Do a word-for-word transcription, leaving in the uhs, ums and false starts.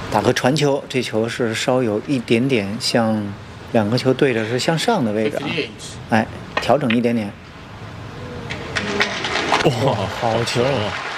打个传球，这球是稍有一点点向两个球对着是向上的位置啊，哎，调整一点点。 哇，好球啊！